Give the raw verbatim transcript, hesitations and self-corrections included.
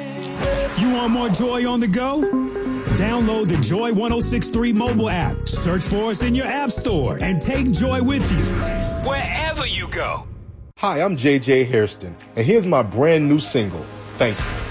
You want more Joy on the go? Download the Joy one oh six point three mobile app. Search for us in your app store and take Joy with you wherever you go. Hi, I'm J J Hairston, and here's my brand new single, Thank You.